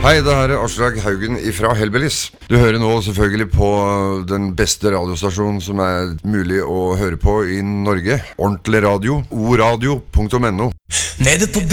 Hei, det her Aslak Haugen fra Hellbillies. Du hører nå selvfølgelig på den beste radiostasjonen som mulig å høre på i Norge. Ordentlig radio, oradio.no. Nede på